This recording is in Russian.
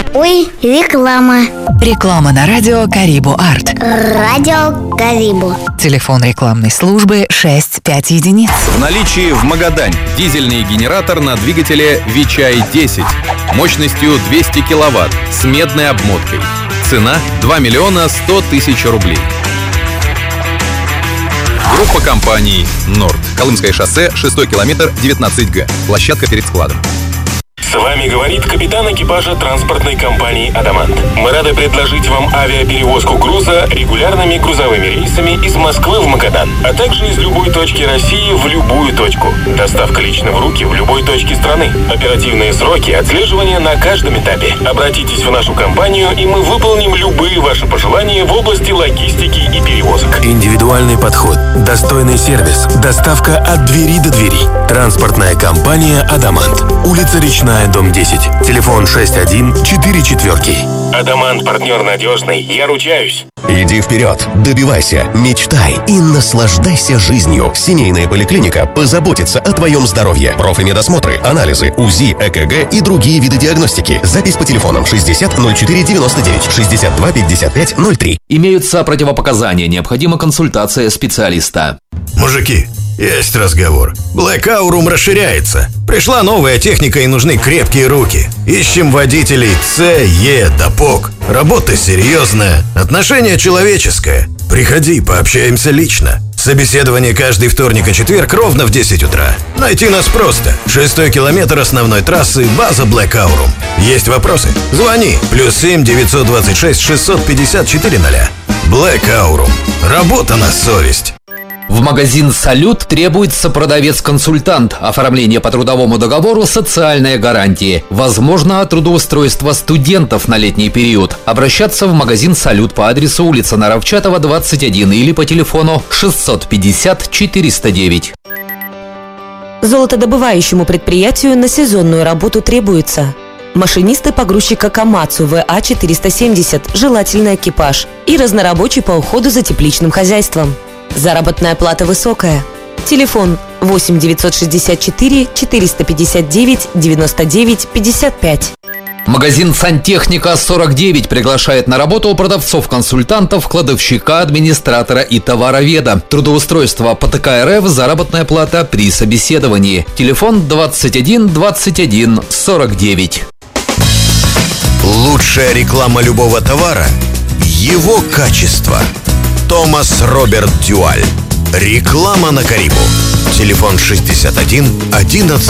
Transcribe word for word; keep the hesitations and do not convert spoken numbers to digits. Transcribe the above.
Ой, реклама. Реклама на радио Карибу Арт. Радио Карибу. Телефон рекламной службы шесть пять единиц. В наличии в Магадане дизельный генератор на двигателе Вичай десять мощностью двести киловатт с медной обмоткой. Цена два миллиона сто тысяч рублей. Группа компаний «Норд». Колымское шоссе, шестой километр, девятнадцать гэ. Площадка перед складом. С вами говорит капитан экипажа транспортной компании «Адамант». Мы рады предложить вам авиаперевозку груза регулярными грузовыми рейсами из Москвы в Магадан, а также из любой точки России в любую точку. Доставка лично в руки в любой точке страны. Оперативные сроки отслеживания на каждом этапе. Обратитесь в нашу компанию, и мы выполним любые ваши пожелания в области логистики и перевозок. Индивидуальный подход, достойный сервис, доставка от двери до двери. Транспортная компания «Адамант». Улица Речная, дом десять. Телефон шесть один четыре четверки. «Адамант» — партнер надежный, я ручаюсь. Иди вперед, добивайся, мечтай и наслаждайся жизнью. Семейная поликлиника позаботится о твоем здоровье. Профмедосмотры, анализы, УЗИ, ЭКГ и другие виды диагностики. Запись по телефонам шестьдесят ноль четыре девяносто девять, шестьдесят два пятьдесят пять ноль три. Имеются противопоказания, необходима консультация специалиста. Мужики, есть разговор. Black Aurum расширяется. Пришла новая техника и нужны крепкие руки. Ищем водителей С, Е, Допок. Работа серьезная, отношение человеческое. Приходи, пообщаемся лично. Собеседование каждый вторник и четверг ровно в десять утра. Найти нас просто. Шестой километр основной трассы, база Black Aurum. Есть вопросы? Звони. Плюс семь девятьсот двадцать шесть шестьсот пятьдесят четыре ноля. Black Aurum. Работа на совесть. В магазин «Салют» требуется продавец-консультант, оформление по трудовому договору, социальные гарантии. Возможно трудоустройство студентов на летний период. Обращаться в магазин «Салют» по адресу улица Наровчатова, двадцать один или по телефону шестьсот пятьдесят четыреста девять. Золотодобывающему предприятию на сезонную работу требуется машинисты погрузчика Камацу вэ а четыреста семьдесят, желательно экипаж, и разнорабочий по уходу за тепличным хозяйством. Заработная плата высокая. Телефон восемь девятьсот шестьдесят четыре четыреста пятьдесят девять девяносто девять пятьдесят пять. Магазин «Сантехника сорок девять» приглашает на работу продавцов-консультантов, кладовщика, администратора и товароведа. Трудоустройство по тэ ка эр эф, заработная плата при собеседовании. Телефон двадцать один двадцать один сорок девять. Лучшая реклама любого товара – его качество. Томас Роберт Дюаль. Реклама на Карибу. Телефон шестьдесят один одиннадцать